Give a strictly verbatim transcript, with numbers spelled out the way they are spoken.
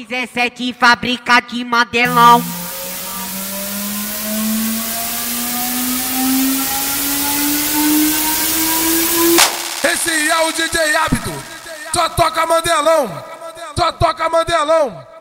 dezessete fábrica de Mandelão. Esse é o D J Hábito, só toca Mandelão, só toca Mandelão.